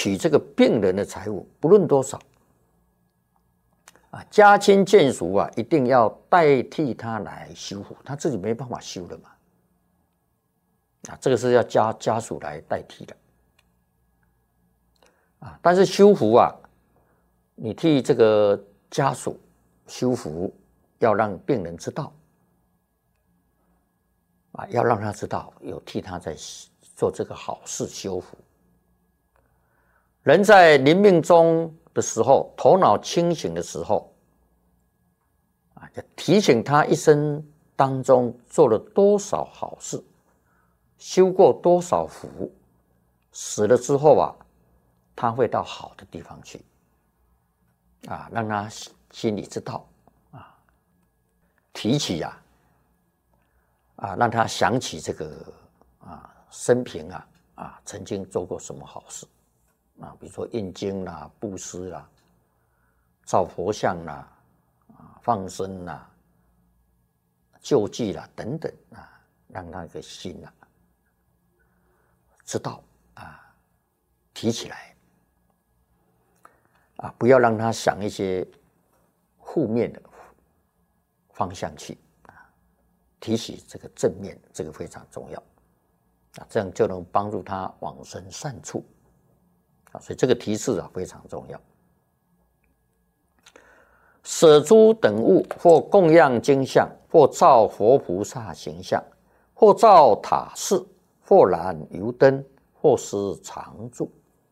取这个病人的财物，不论多少啊，家亲眷属啊，一定要代替他来修福，他自己没办法修的嘛。啊，这个是要家属来代替的啊。但是修福啊，你替这个家属修福，要让病人知道啊，要让他知道有替他在做这个好事修福。人在临命终的时候，头脑清醒的时候啊，就提醒他一生当中做了多少好事，修过多少福，死了之后啊，他会到好的地方去啊，让他心里知道啊，提起让他想起这个生平曾经做过什么好事啊，比如说印经啦、布施啦、造佛像啦、放生啦、救济啦等等啊，让那个心知道提起来不要让他想一些负面的方向去提起这个正面，这个非常重要这样就能帮助他往生善处所以这个提示非常重要。舍诸等物，或供养经像，或造佛菩萨形象，或造塔寺，或燃油灯，或施常住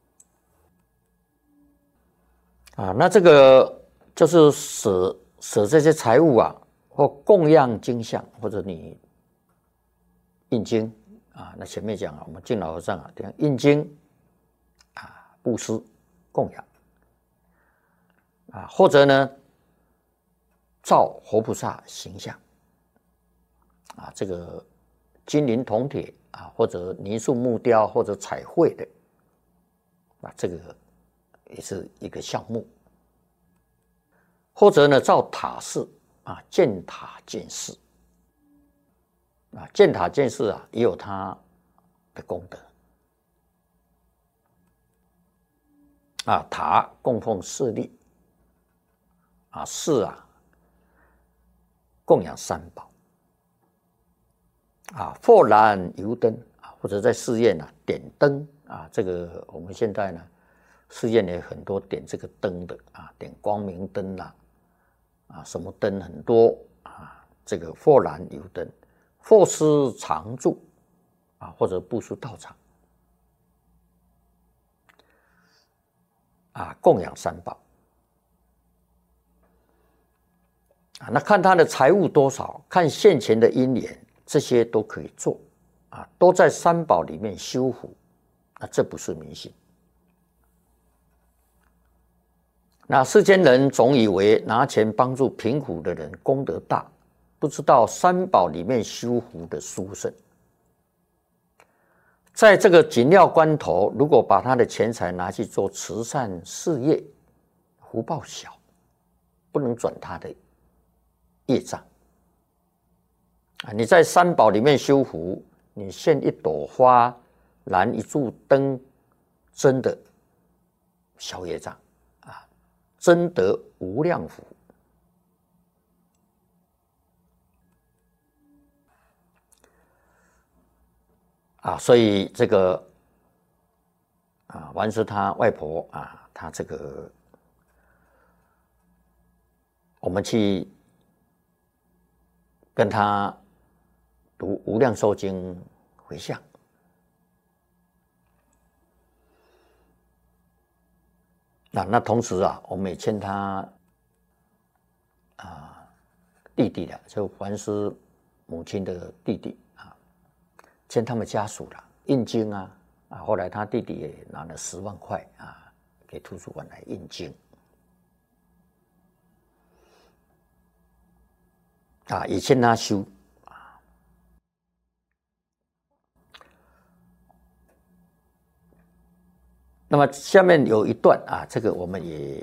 那这个就是舍这些财物或供养经像，或者你印经那前面讲我们敬老和尚印经布施供养或者呢造活菩萨形象这个金银铜铁或者泥塑木雕或者彩绘的这个也是一个项目，或者呢造塔寺建塔建寺建塔建寺也有它的功德塔供奉势力寺供养三宝或燃油灯或者在寺院点灯这个我们现在呢寺院也很多点这个灯的点光明灯什么灯很多这个或燃油灯，或施常住或者布施道场供养三宝那看他的财物多少，看现前的因缘，这些都可以做都在三宝里面修福这不是迷信。那世间人总以为拿钱帮助贫苦的人功德大，不知道三宝里面修福的殊胜。在这个紧要关头，如果把他的钱财拿去做慈善事业，福报小，不能转他的业障你在三宝里面修福，你献一朵花，燃一柱灯，真的消业障真得无量福所以这个完师他外婆他这个我们去跟他读《无量寿经》回向那同时我们也欠他弟弟的，就完师母亲的弟弟欠他们家属了印经后来他弟弟也拿了10万块给图书馆来印经也欠他修那么下面有一段这个我们也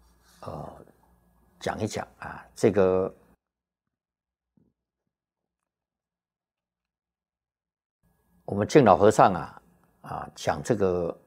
讲一讲这个我们敬老和尚讲这个